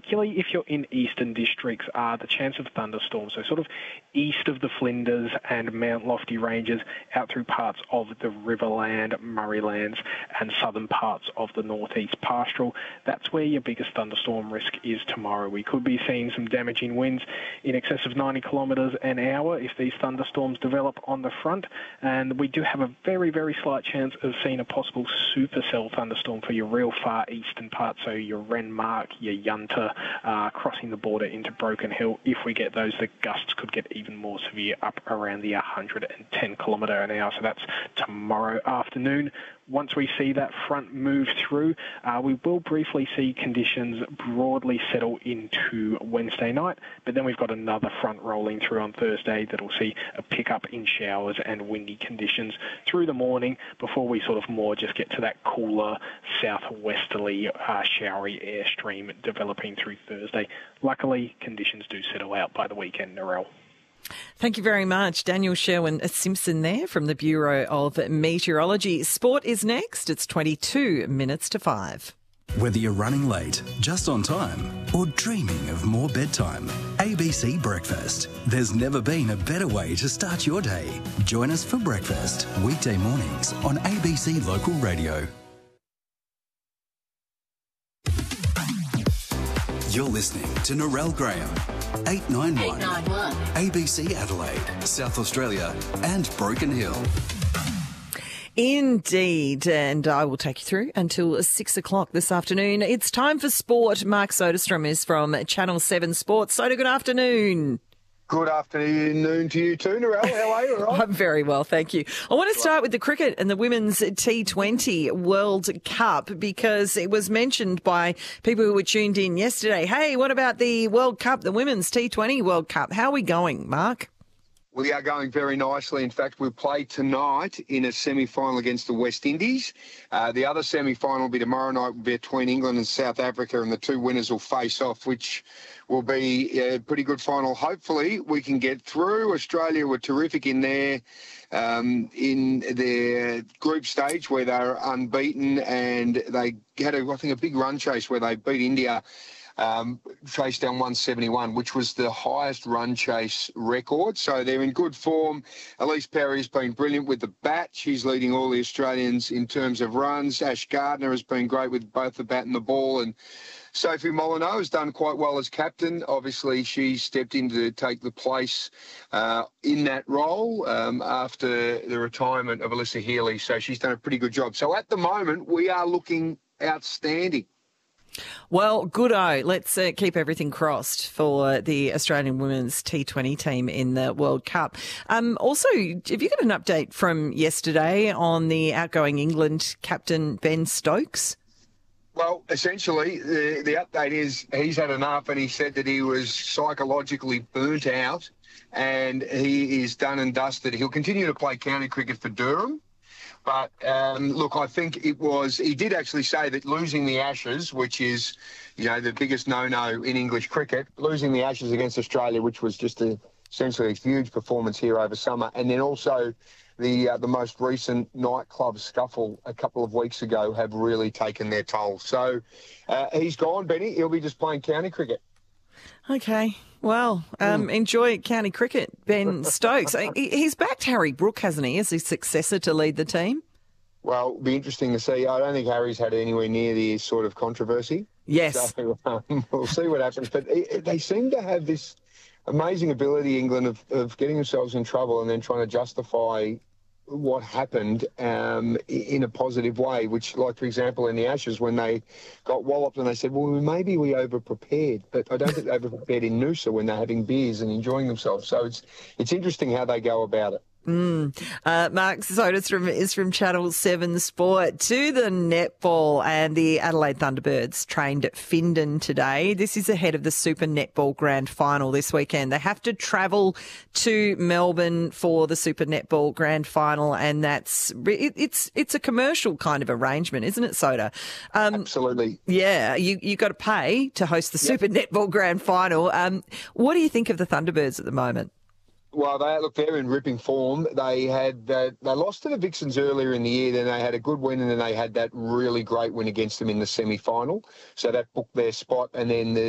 particularly if you're in eastern districts, the chance of thunderstorms, so sort of east of the Flinders and Mount Lofty ranges out through parts of the Riverland, Murraylands and southern parts of the northeast pastoral. That's where your biggest thunderstorm risk is tomorrow. We could be seeing some damaging winds in excess of 90 kilometres an hour if these thunderstorms develop on the front, and we do have a very, very slight chance of seeing a possible supercell thunderstorm for your real far eastern parts, so your Renmark, your Yunta, crossing the border into Broken Hill. If we get those, the gusts could get even more severe, up around the 110 kilometre an hour. So that's tomorrow afternoon. Once we see that front move through, we will briefly see conditions broadly settle into Wednesday night, but then we've got another front rolling through on Thursday that'll see a pickup in showers and windy conditions through the morning before we sort of more just get to that cooler southwesterly showery airstream developing through Thursday. Luckily, conditions do settle out by the weekend, Narelle. Thank you very much. Daniel Sherwin-Simpson there from the Bureau of Meteorology. Sport is next. It's 22 minutes to 5. Whether you're running late, just on time, or dreaming of more bedtime, ABC Breakfast. There's never been a better way to start your day. Join us for breakfast, weekday mornings on ABC Local Radio. You're listening to Narelle Graham, 891, ABC Adelaide, South Australia and Broken Hill. Indeed, and I will take you through until 6 o'clock this afternoon. It's time for sport. Mark Soderstrom is from Channel 7 Sports. Soder, good afternoon. Good afternoon to you too, Narelle. How are you? All right? I'm very well, thank you. I want to start with the cricket and the Women's T20 World Cup, because it was mentioned by people who were tuned in yesterday. Hey, what about the World Cup, the Women's T20 World Cup? How are we going, Mark? We are going very nicely. In fact, we'll play tonight in a semi-final against the West Indies. The other semi-final will be tomorrow night between England and South Africa, and the two winners will face off, which will be a pretty good final. Hopefully, we can get through. Australia were terrific in their group stage where they were unbeaten, and they had, I think, a big run chase where they beat India. Chased down 171, which was the highest run chase record. So they're in good form. Elise Perry's been brilliant with the bat. She's leading all the Australians in terms of runs. Ash Gardner has been great with both the bat and the ball. And Sophie Molyneux has done quite well as captain. Obviously, she stepped in to take the place in that role after the retirement of Alyssa Healy. So she's done a pretty good job. So at the moment, we are looking outstanding. Well, good-o. Let's keep everything crossed for the Australian women's T20 team in the World Cup. Also, have you got an update from yesterday on the outgoing England captain, Ben Stokes? Well, essentially, the update is he's had enough, and he said that he was psychologically burnt out and he is done and dusted. He'll continue to play county cricket for Durham. But, look, I think he did actually say that losing the Ashes, which is, the biggest no-no in English cricket, losing the Ashes against Australia, which was just essentially a huge performance here over summer, and then also the most recent nightclub scuffle a couple of weeks ago have really taken their toll. So he's gone, Benny. He'll be just playing county cricket. Okay. Well, enjoy county cricket, Ben Stokes. He's backed Harry Brook, hasn't he, as his successor to lead the team? Well, it'll be interesting to see. I don't think Harry's had anywhere near the sort of controversy. Yes. So we'll see what happens. But they seem to have this amazing ability, England, of getting themselves in trouble and then trying to justify what happened in a positive way, which, like, for example, in the Ashes, when they got walloped and they said, well, maybe we over-prepared. But I don't think they over-prepared in Noosa when they're having beers and enjoying themselves. So it's interesting how they go about it. Mark Soderstrom is from Channel 7 Sport. To the netball, and the Adelaide Thunderbirds trained at Findon today. This is ahead of the Super Netball Grand Final this weekend. They have to travel to Melbourne for the Super Netball Grand Final, and it's a commercial kind of arrangement, isn't it, Soda? Absolutely. Yeah, you got to pay to host the Super Netball Grand Final. What do you think of the Thunderbirds at the moment? Well, they're in ripping form. They lost to the Vixens earlier in the year, then they had a good win, and then they had that really great win against them in the semi-final. So that booked their spot, and then